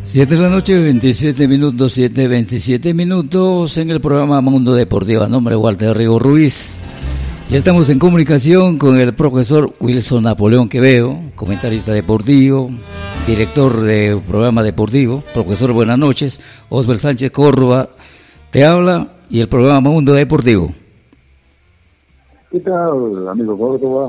7 de la noche, 27 minutos, 7:27 minutos en el programa Mundo Deportivo. A nombre de Walter Rigo Ruiz. Ya estamos en comunicación con el profesor Wilson Napoleón Quevedo, comentarista deportivo, director de programa deportivo. Profesor, buenas noches. Osber Sánchez Córdoba te habla y el programa Mundo Deportivo. ¿Qué tal, amigo Córdoba?